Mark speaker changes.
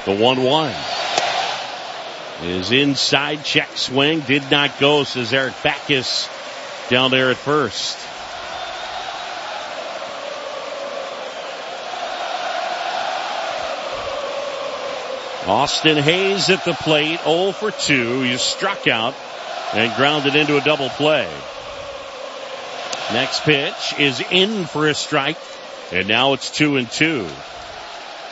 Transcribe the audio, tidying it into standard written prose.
Speaker 1: The 1-1 is inside, check swing, did not go, says Eric Backus down there at first. Austin Hayes at the plate, 0 for 2. He struck out and grounded into a double play. Next pitch is in for a strike, and now it's 2-2.